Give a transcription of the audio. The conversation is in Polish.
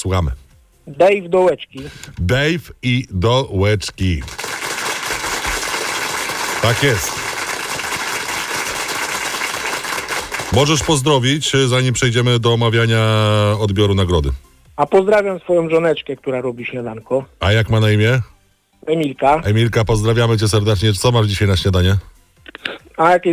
słuchamy. Dave Dołeczki. Dave i Dołeczki. Tak jest. Możesz pozdrowić, zanim przejdziemy do omawiania odbioru nagrody. A pozdrawiam swoją żoneczkę, która robi śniadanko. A jak ma na imię? Emilka. Emilka, pozdrawiamy cię serdecznie. Co masz dzisiaj na śniadanie? A jakie